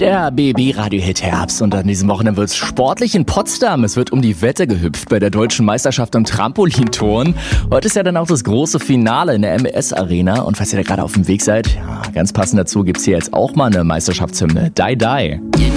Der BB-Radio-Hit Herbst und an diesem Wochenende wird's sportlich in Potsdam. Es wird um die Wette gehüpft bei der Deutschen Meisterschaft im Trampolinturnen. Heute ist ja dann auch das große Finale in der MS-Arena. Und falls ihr da gerade auf dem Weg seid, ja, ganz passend dazu gibt's hier jetzt auch mal eine Meisterschaftshymne. Die Die.